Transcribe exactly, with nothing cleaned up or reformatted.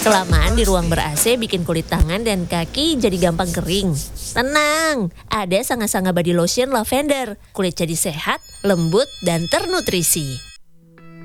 Kelamaan di ruang ber-A C bikin kulit tangan dan kaki jadi gampang kering. Tenang, ada Sanga Sanga Body Lotion Lavender. Kulit jadi sehat, lembut, dan ternutrisi.